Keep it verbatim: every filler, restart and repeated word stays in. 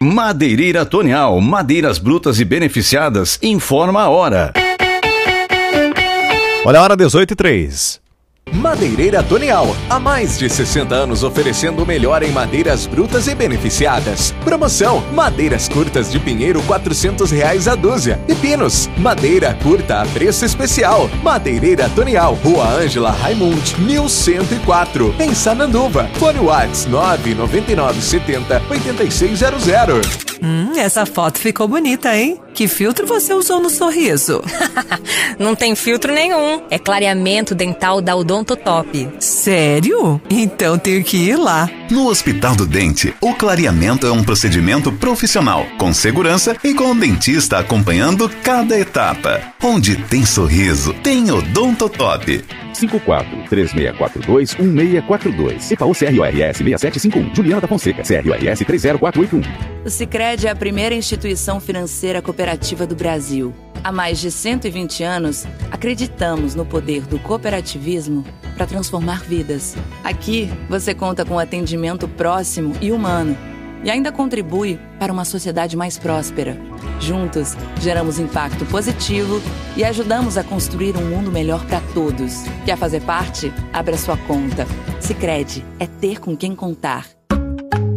Madeireira Tonial, madeiras brutas e beneficiadas, informa a hora. Olha a hora, dezoito e três. Madeireira Tonial, há mais de sessenta anos oferecendo o melhor em madeiras brutas e beneficiadas. Promoção: madeiras curtas de pinheiro quatrocentos reais a dúzia e pinos, madeira curta a preço especial. Madeireira Tonial, Rua Ângela Raimund, mil cento e quatro, em Sananduva. Fone WhatsApp nove nove nove setenta oitenta e seis zero zero. Hum, essa foto ficou bonita, hein? Que filtro você usou no sorriso? Não tem filtro nenhum. É clareamento dental da Odontotop. Sério? Então tenho que ir lá. No Hospital do Dente, o clareamento é um procedimento profissional, com segurança e com o dentista acompanhando cada etapa. Onde tem sorriso, tem Odontotop. cinco quatro três seis quatro dois um seis quatro dois. E P A U C R O R S seis sete cinco um. Juliana da Fonseca, C R O R S três zero quatro oito um. O Sicredi é a primeira instituição financeira cooperativa do Brasil. Há mais de cento e vinte anos, acreditamos no poder do cooperativismo para transformar vidas. Aqui, você conta com atendimento próximo e humano e ainda contribui para uma sociedade mais próspera. Juntos, geramos impacto positivo e ajudamos a construir um mundo melhor para todos. Quer fazer parte? Abra sua conta. Sicredi é ter com quem contar.